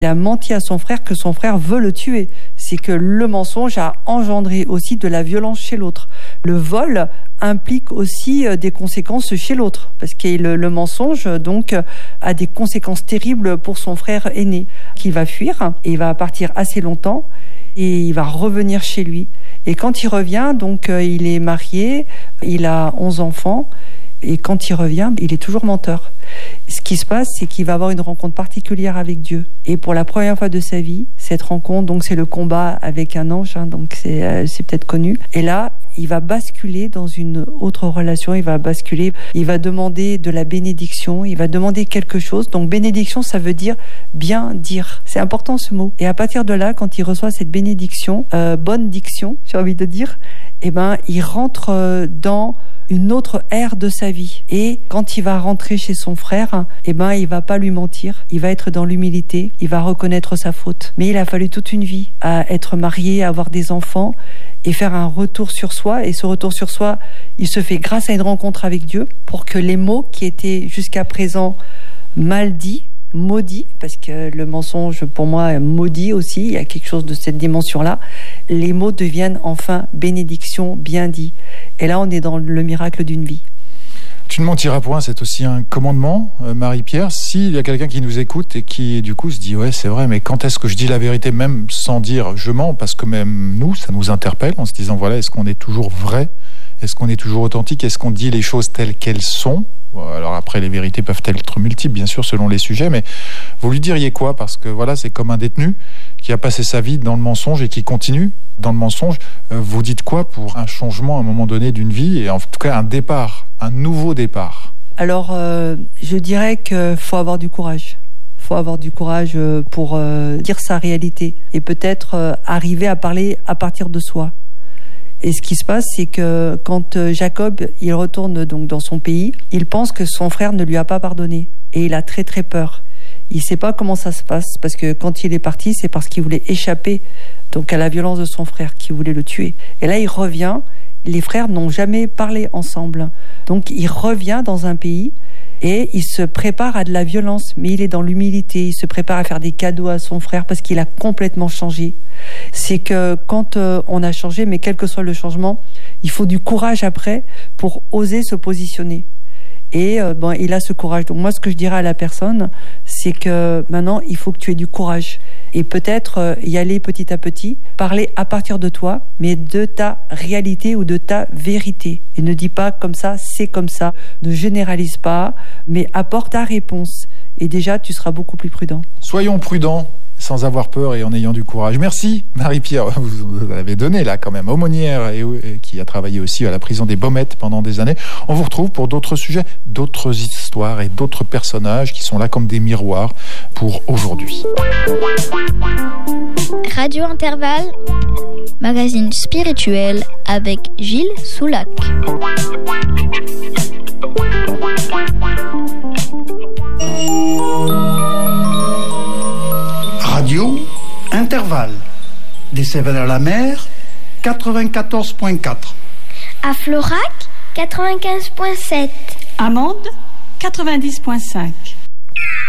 Il a menti à son frère que son frère veut le tuer. C'est que le mensonge a engendré aussi de la violence chez l'autre. Le vol implique aussi des conséquences chez l'autre, parce que le mensonge donc a des conséquences terribles pour son frère aîné, qui va fuir et il va partir assez longtemps et il va revenir chez lui. Et quand il revient, donc il est marié, il a 11 enfants. Et quand il revient, il est toujours menteur. Ce qui se passe, c'est qu'il va avoir une rencontre particulière avec Dieu. Et pour la première fois de sa vie, cette rencontre, donc c'est le combat avec un ange, donc c'est peut-être connu. Et là, il va basculer dans une autre relation, il va demander de la bénédiction, il va demander quelque chose. Donc bénédiction, ça veut dire bien dire. C'est important ce mot. Et à partir de là, quand il reçoit cette bénédiction, bonne diction, j'ai envie de dire, il rentre dans une autre ère de sa vie. Et quand il va rentrer chez son frère, il va pas lui mentir, il va être dans l'humilité, il va reconnaître sa faute. Mais il a fallu toute une vie à être marié, à avoir des enfants et faire un retour sur soi. Et ce retour sur soi, il se fait grâce à une rencontre avec Dieu pour que les mots qui étaient jusqu'à présent mal dits, maudit, parce que le mensonge pour moi est maudit aussi, il y a quelque chose de cette dimension-là, les mots deviennent enfin bénédiction, bien dit. Et là on est dans le miracle d'une vie. Tu ne mentiras point, c'est aussi un commandement, Marie-Pierre. S'il y a quelqu'un qui nous écoute et qui du coup se dit ouais c'est vrai, mais quand est-ce que je dis la vérité, même sans dire je mens, parce que même nous ça nous interpelle en se disant voilà, est-ce qu'on est toujours vrai, est-ce qu'on est toujours authentique, est-ce qu'on dit les choses telles qu'elles sont? Alors après, les vérités peuvent être multiples, bien sûr, selon les sujets, mais vous lui diriez quoi? Parce que voilà, c'est comme un détenu qui a passé sa vie dans le mensonge et qui continue dans le mensonge. Vous dites quoi pour un changement à un moment donné d'une vie, et en tout cas un départ, un nouveau départ? Alors, je dirais qu'il faut avoir du courage. Il faut avoir du courage pour dire sa réalité et peut-être arriver à parler à partir de soi. Et ce qui se passe, c'est que quand Jacob, il retourne donc dans son pays, il pense que son frère ne lui a pas pardonné. Et il a très très peur. Il ne sait pas comment ça se passe, parce que quand il est parti, c'est parce qu'il voulait échapper donc à la violence de son frère, qui voulait le tuer. Et là, il revient. Les frères n'ont jamais parlé ensemble. Donc, il revient dans un pays et il se prépare à de la violence, mais il est dans l'humilité. Il se prépare à faire des cadeaux à son frère parce qu'il a complètement changé. C'est que quand on a changé, mais quel que soit le changement, il faut du courage après pour oser se positionner. Et il a ce courage. Donc moi, ce que je dirais à la personne, c'est que maintenant, il faut que tu aies du courage. Et peut-être y aller petit à petit, parler à partir de toi, mais de ta réalité ou de ta vérité. Et ne dis pas comme ça, c'est comme ça. Ne généralise pas, mais apporte ta réponse. Et déjà, tu seras beaucoup plus prudent. Soyons prudents, sans avoir peur et en ayant du courage. Merci Marie-Pierre, vous avez donné là quand même, aumônière et qui a travaillé aussi à la prison des Baumettes pendant des années. On vous retrouve pour d'autres sujets, d'autres histoires et d'autres personnages qui sont là comme des miroirs pour aujourd'hui. Radio Intervalle, magazine spirituel avec Gilles Soulac. Radio Intervalle. Des Cévennes-à-la-Mer, 94.4. À Florac, 95.7. À Mende, 90.5.